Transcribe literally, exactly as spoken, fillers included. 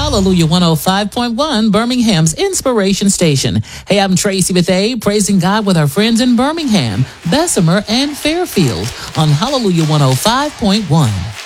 Hallelujah one oh five point one, Birmingham's Inspiration Station. Hey, I'm Tracy with A, praising God with our friends in Birmingham, Bessemer, and Fairfield on Hallelujah one oh five point one.